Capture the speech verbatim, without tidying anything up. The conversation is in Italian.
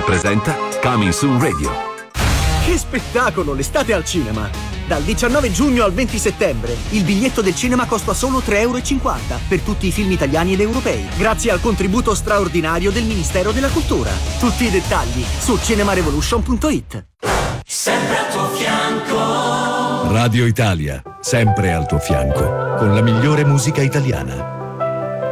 presenta Coming Soon Radio. Che spettacolo, l'estate al cinema! Dal diciannove giugno al venti settembre il biglietto del cinema costa solo tre euro e cinquanta per tutti i film italiani ed europei, grazie al contributo straordinario del Ministero della Cultura. Tutti i dettagli su cinemarevolution punto it. Sempre al tuo fianco. Radio Italia, sempre al tuo fianco, con la migliore musica italiana.